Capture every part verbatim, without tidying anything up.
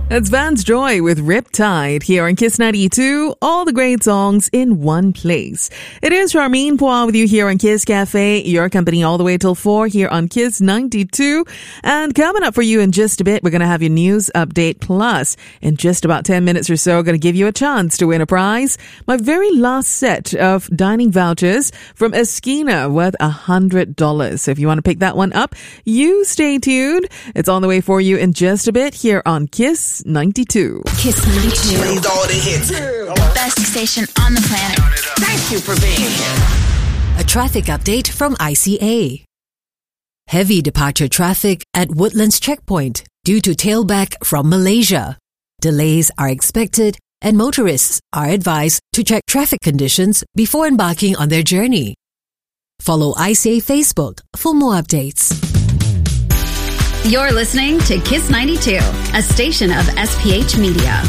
That's Vance Joy with Riptide here on Kiss ninety-two. All the great songs in one place. It is Charmaine Poir with you here on Kiss Cafe. Your company all the way till four here on Kiss ninety-two. And coming up for you in just a bit, we're going to have your news update. Plus, in just about ten minutes or so, going to give you a chance to win a prize. My very last set of dining vouchers from Esquina worth one hundred dollars. So if you want to pick that one up, you stay tuned. It's on the way for you in just a bit here on Kiss ninety-two. Kiss ninety-two. Plays all the hits. The best station on the planet. Thank you for being here. A traffic update from I C A. Heavy departure traffic at Woodlands Checkpoint due to tailback from Malaysia. Delays are expected and motorists are advised to check traffic conditions before embarking on their journey. Follow I C A Facebook for more updates. You're listening to Kiss ninety-two, a station of S P H Media.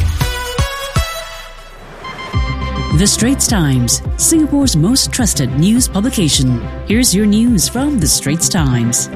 The Straits Times, Singapore's most trusted news publication. Here's your news from The Straits Times.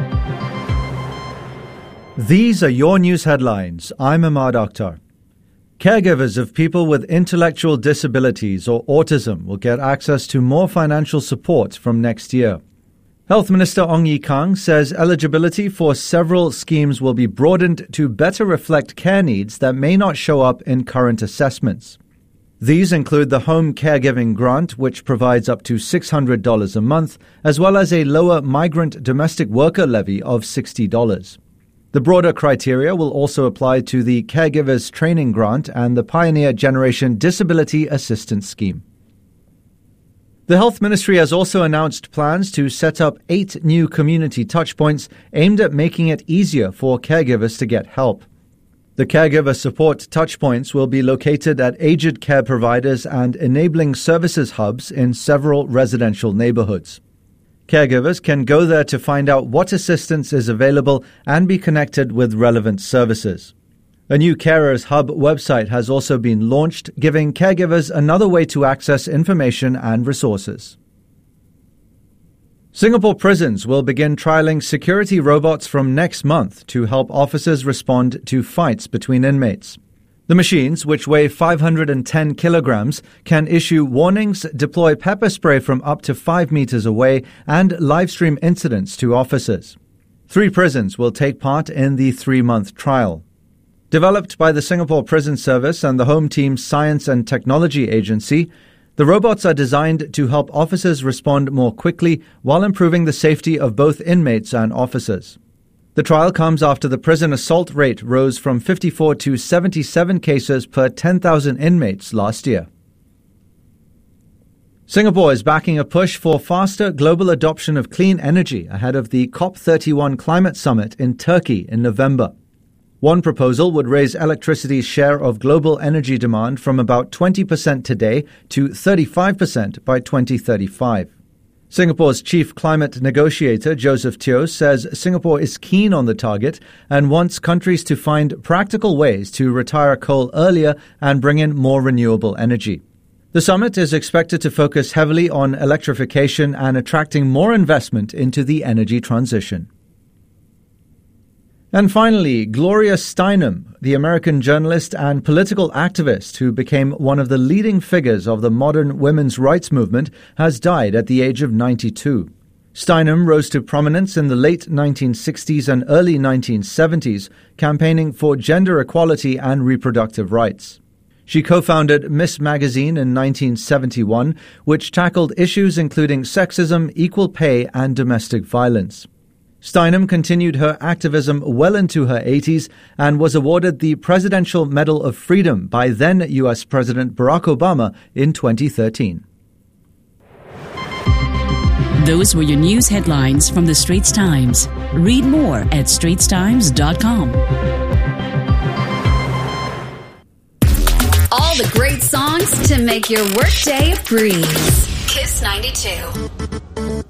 These are your news headlines. I'm Ahmad Akhtar. Caregivers of people with intellectual disabilities or autism will get access to more financial support from next year. Health Minister Ong Ye Kung says eligibility for several schemes will be broadened to better reflect care needs that may not show up in current assessments. These include the Home Caregiving Grant, which provides up to six hundred dollars a month, as well as a lower migrant domestic worker levy of sixty dollars. The broader criteria will also apply to the Caregivers Training Grant and the Pioneer Generation Disability Assistance Scheme. The Health Ministry has also announced plans to set up eight new community touchpoints aimed at making it easier for caregivers to get help. The caregiver support touchpoints will be located at aged care providers and enabling services hubs in several residential neighborhoods. Caregivers can go there to find out what assistance is available and be connected with relevant services. A new Carers Hub website has also been launched, giving caregivers another way to access information and resources. Singapore prisons will begin trialling security robots from next month to help officers respond to fights between inmates. The machines, which weigh five hundred ten kilograms, can issue warnings, deploy pepper spray from up to five meters away, and livestream incidents to officers. Three prisons will take part in the three-month trial. Developed by the Singapore Prison Service and the Home Team's Science and Technology Agency, the robots are designed to help officers respond more quickly while improving the safety of both inmates and officers. The trial comes after the prison assault rate rose from fifty-four to seventy-seven cases per ten thousand inmates last year. Singapore is backing a push for faster global adoption of clean energy ahead of the COP thirty-one climate summit in Turkey in November. One proposal would raise electricity's share of global energy demand from about twenty percent today to thirty-five percent by twenty thirty-five. Singapore's chief climate negotiator, Joseph Teo, says Singapore is keen on the target and wants countries to find practical ways to retire coal earlier and bring in more renewable energy. The summit is expected to focus heavily on electrification and attracting more investment into the energy transition. And finally, Gloria Steinem, the American journalist and political activist who became one of the leading figures of the modern women's rights movement, has died at the age of ninety-two. Steinem rose to prominence in the late nineteen sixties and early nineteen seventies, campaigning for gender equality and reproductive rights. She co-founded Miss Magazine in nineteen seventy-one, which tackled issues including sexism, equal pay, and domestic violence. Steinem continued her activism well into her eighties and was awarded the Presidential Medal of Freedom by then U S President Barack Obama in twenty thirteen. Those were your news headlines from The Straits Times. Read more at straits times dot com. All the great songs to make your workday a breeze. Kiss ninety-two.